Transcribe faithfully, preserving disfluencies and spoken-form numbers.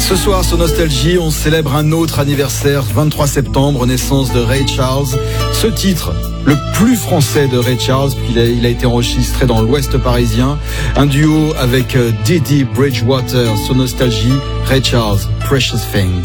Ce soir sur Nostalgie, on célèbre un autre anniversaire, vingt-trois septembre, naissance de Ray Charles. Ce titre, le plus français de Ray Charles, il a, il a été enregistré dans l'Ouest parisien. Un duo avec Dee Dee Bridgewater sur Nostalgie, Ray Charles, Precious Thing.